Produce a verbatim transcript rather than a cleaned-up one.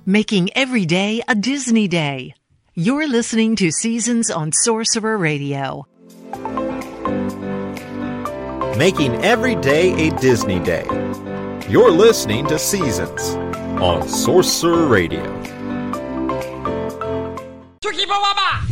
Making every day a Disney day. You're listening to Seasons on Sorcerer Radio. Making every day a Disney day. You're listening to Seasons on Sorcerer Radio. Turkey Bawaba!